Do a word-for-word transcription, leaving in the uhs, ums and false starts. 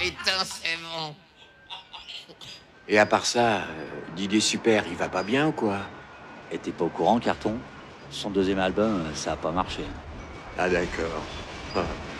putain, c'est bon. Et à part ça, euh, Didier Super, il va pas bien ou quoi? Et t'es pas au courant, Carton? Son deuxième album, ça a pas marché. Ah d'accord. Ah.